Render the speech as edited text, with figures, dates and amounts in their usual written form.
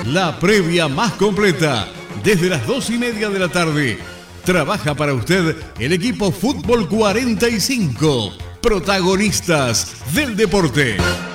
La previa más completa, desde las 2:30 de la tarde. Trabaja para usted el equipo Fútbol 45, protagonistas del deporte.